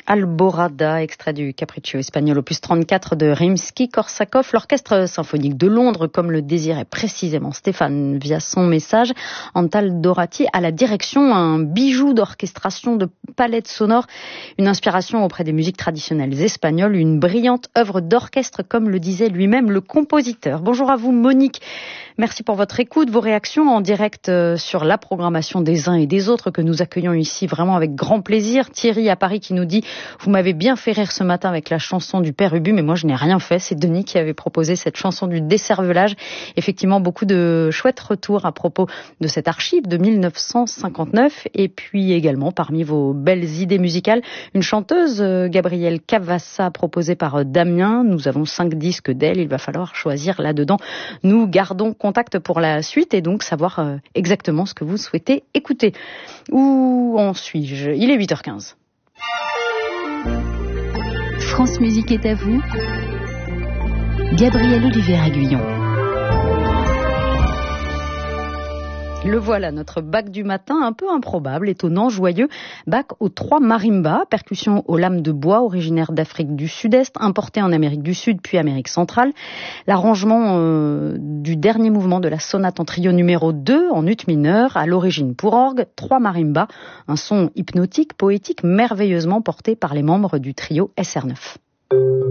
Alborada, extrait du Capriccio espagnol opus 34 de Rimsky-Korsakov. L'orchestre symphonique de Londres, comme le désirait précisément Stéphane via son message. Antal Dorati à la direction, un bijou d'orchestration, de palette sonore, une inspiration auprès des musiques traditionnelles espagnoles, une brillante œuvre d'orchestre, comme le disait lui-même le compositeur. Bonjour à vous Monique, merci pour votre écoute, vos réactions en direct sur la programmation des uns et des autres que nous accueillons ici vraiment avec grand plaisir. Thierry à Paris qui nous dit: vous m'avez bien fait rire ce matin avec la chanson du Père Ubu, mais moi je n'ai rien fait. C'est Denis qui avait proposé cette chanson du décervelage. Effectivement, beaucoup de chouettes retours à propos de cette archive de 1959. Et puis également, parmi vos belles idées musicales, une chanteuse, Gabrielle Cavassa, proposée par Damien. Nous avons 5 disques d'elle, il va falloir choisir là-dedans. Nous gardons contact pour la suite et donc savoir exactement ce que vous souhaitez écouter. Où en suis-je ? Il est 8h15. France Musique est à vous. Gabriel Olivier-Aguillon. Le voilà, notre bac du matin, un peu improbable, étonnant, joyeux. Bac aux 3 marimbas, percussion aux lames de bois, originaire d'Afrique du Sud-Est, importé en Amérique du Sud puis Amérique centrale. L'arrangement du dernier mouvement de la sonate en trio numéro 2 en ut mineur, à l'origine pour orgue, 3 marimbas, un son hypnotique, poétique, merveilleusement porté par les membres du trio SR9.